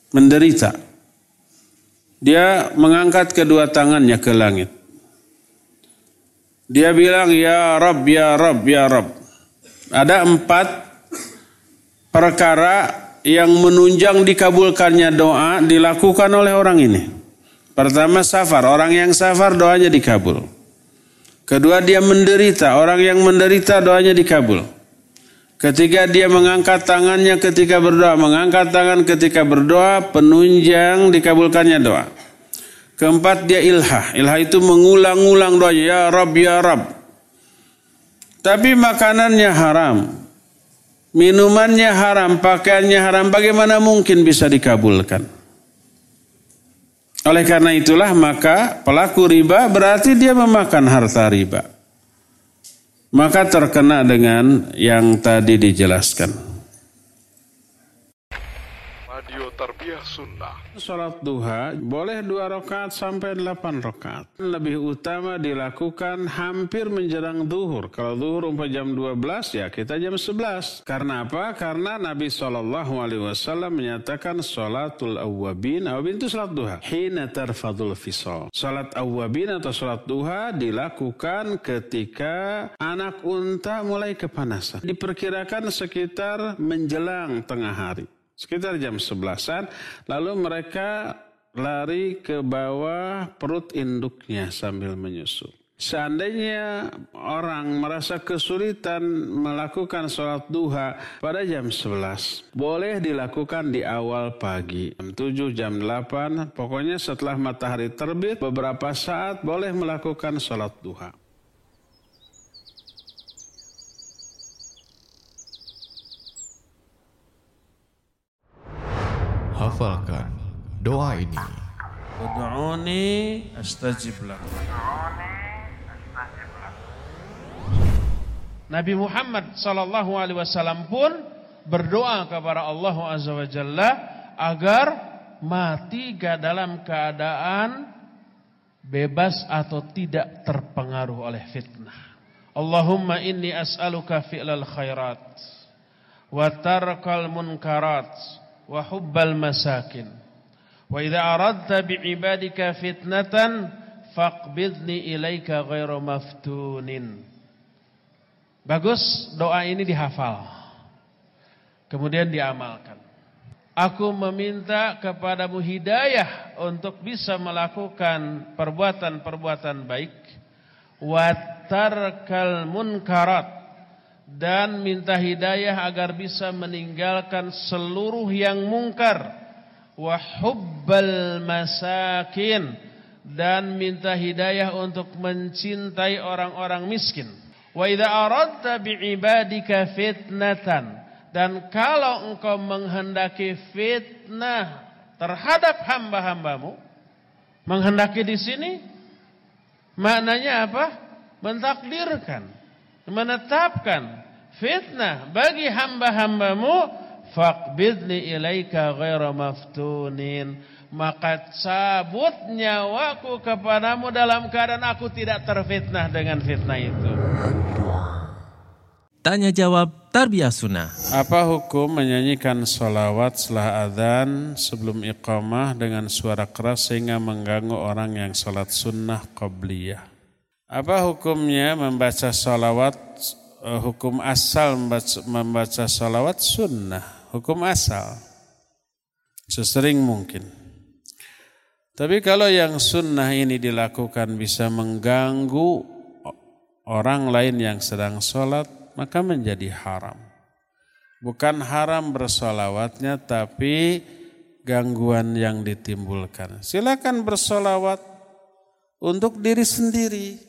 menderita. Dia mengangkat kedua tangannya ke langit. Dia bilang, ya Rabb, ya Rabb, ya Rabb. Ada 4 perkara yang menunjang dikabulkannya doa dilakukan oleh orang ini. Pertama safar, orang yang safar doanya dikabul. Kedua dia menderita, orang yang menderita doanya dikabul. Ketiga dia mengangkat tangannya ketika berdoa, mengangkat tangan ketika berdoa, penunjang dikabulkannya doa. Keempat dia ilhah itu mengulang-ulang doanya, ya Rabb, ya Rabb. Tapi makanannya haram, minumannya haram, pakaiannya haram, bagaimana mungkin bisa dikabulkan? Oleh karena itulah maka pelaku riba berarti dia memakan harta riba. Maka terkena dengan yang tadi dijelaskan. Radio Tarbiyah Sunnah. Salat duha boleh 2 rakaat sampai 8 rakaat. Lebih utama dilakukan hampir menjelang zuhur. Kalau zuhur jam 12 ya kita jam 11. Karena apa? Karena Nabi SAW menyatakan salatul awwabin. Awwabin itu salat duha. Hina tarfadul fisal. Salat awwabin atau salat duha dilakukan ketika anak unta mulai kepanasan. Diperkirakan sekitar menjelang tengah hari. Sekitar jam 11-an, lalu mereka lari ke bawah perut induknya sambil menyusu. Seandainya orang merasa kesulitan melakukan sholat duha pada jam 11, boleh dilakukan di awal pagi. Jam 7, jam 8, pokoknya setelah matahari terbit, beberapa saat boleh melakukan sholat duha. Hafalkan doa ini. Ud'uni astajib lakum. Nabi Muhammad SAW pun berdoa kepada Allah Azza wa Jalla agar mati dalam keadaan bebas atau tidak terpengaruh oleh fitnah. Allahumma inni as'aluka fi'lal khairat wa tarkal munkarat wa hubbal masakin wa idza aradta bi'ibadika fitnatan faqbidni ilaika ghairu maftunin. Bagus, doa ini dihafal kemudian diamalkan. Aku meminta kepadamu hidayah untuk bisa melakukan perbuatan-perbuatan baik, wa tarkal munkarat, dan minta hidayah agar bisa meninggalkan seluruh yang mungkar, wa hubbal masakin, dan minta hidayah untuk mencintai orang-orang miskin. Wa idza aradta bi'ibadika fitnatan, dan kalau engkau menghendaki fitnah terhadap hamba-hambamu, menghendaki di sini maknanya apa? Mentakdirkan, menetapkan fitnah bagi hamba-hambamu, faqbidni ilaika ghairu maftunin, maka cabut nyawaku kepadamu dalam keadaan aku tidak terfitnah dengan fitnah itu. Tanya jawab Tarbiyah Sunnah. Apa hukum menyanyikan sholawat setelah adzan sebelum iqamah dengan suara keras sehingga mengganggu orang yang sholat sunnah qabliyah? Apa hukumnya membaca sholawat? Hukum asal membaca sholawat sunnah, hukum asal sesering mungkin. Tapi kalau yang sunnah ini dilakukan bisa mengganggu orang lain yang sedang sholat, maka menjadi haram. Bukan haram bersolawatnya, tapi gangguan yang ditimbulkan. Silakan bersolawat untuk diri sendiri.